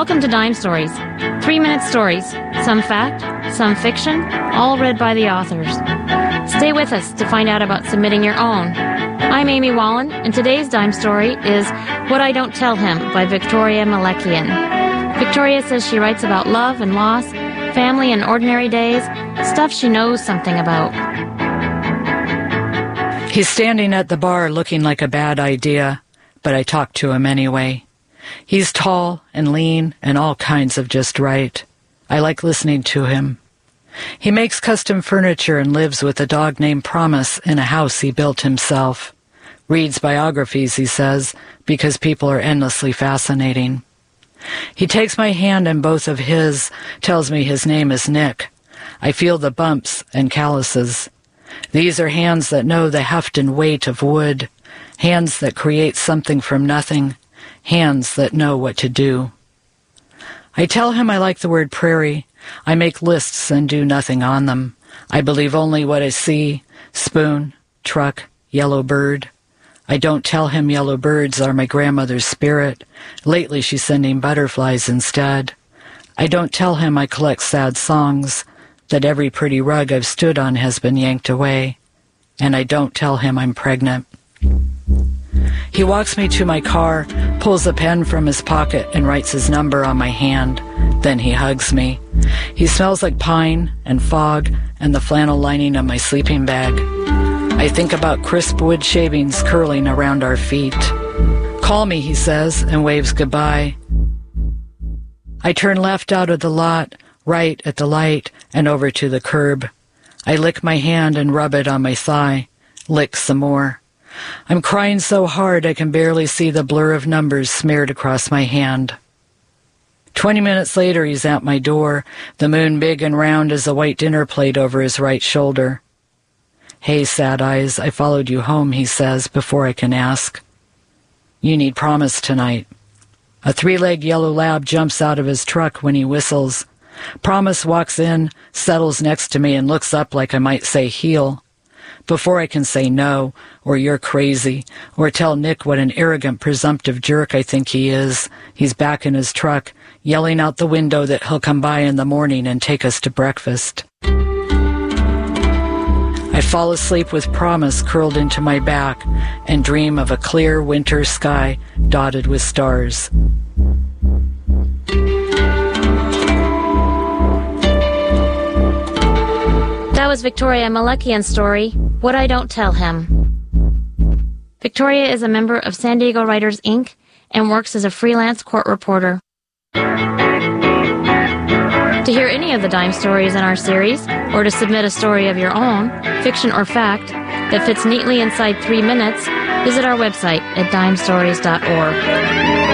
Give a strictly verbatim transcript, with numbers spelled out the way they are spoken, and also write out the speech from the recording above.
Welcome to Dime Stories. Three-minute stories, some fact, some fiction, all read by the authors. Stay with us to find out about submitting your own. I'm Amy Wallen, and today's Dime Story is What I Don't Tell Him by Victoria Malakian. Victoria says she writes about love and loss, family and ordinary days, stuff she knows something about. He's standing at the bar looking like a bad idea, but I talk to him anyway. He's tall and lean and all kinds of just right. I like listening to him. He makes custom furniture and lives with a dog named Promise in a house he built himself. Reads biographies, he says, because people are endlessly fascinating. He takes my hand in both of his, tells me his name is Nick. I feel the bumps and calluses. These are hands that know the heft and weight of wood, hands that create something from nothing, hands that know what to do. I tell him I like the word prairie. I make lists and do nothing on them. I believe only what I see, spoon, truck, yellow bird. I don't tell him yellow birds are my grandmother's spirit. Lately she's sending butterflies instead. I don't tell him I collect sad songs, that every pretty rug I've stood on has been yanked away. And I don't tell him I'm pregnant. He walks me to my car, pulls a pen from his pocket and writes his number on my hand. Then he hugs me. He smells like pine and fog and the flannel lining of my sleeping bag. I think about crisp wood shavings curling around our feet. Call me, he says, and waves goodbye. I turn left out of the lot, right at the light, and over to the curb. I lick my hand and rub it on my thigh. Lick some more. I'm crying so hard I can barely see the blur of numbers smeared across my hand. Twenty minutes later, he's at my door, the moon big and round as a white dinner plate over his right shoulder. Hey, Sad Eyes, I followed you home, he says, before I can ask. You need Promise tonight. A three-legged yellow lab jumps out of his truck when he whistles. Promise walks in, settles next to me, and looks up like I might say heel. Before I can say no, or you're crazy, or tell Nick what an arrogant, presumptive jerk I think he is, he's back in his truck, yelling out the window that he'll come by in the morning and take us to breakfast. I fall asleep with Promise curled into my back and dream of a clear winter sky dotted with stars. That was Victoria Malakian's story, What I Don't Tell Him. Victoria is a member of San Diego Writers, Incorporated and works as a freelance court reporter. To hear any of the Dime Stories in our series, or to submit a story of your own, fiction or fact, that fits neatly inside three minutes, visit our website at dime stories dot org.